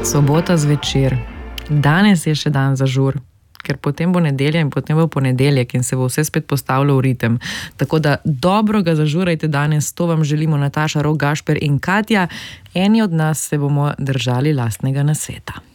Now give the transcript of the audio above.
Sobota zvečer. Danes je še dan za žur, ker potem bo nedelja in potem bo ponedeljek in se bo vse spet postavilo v ritem. Tako da dobro ga zažurajte danes, to vam želimo Nataša Rok, Gašper in Katja. Eni od nas se bomo držali lastnega nasveta.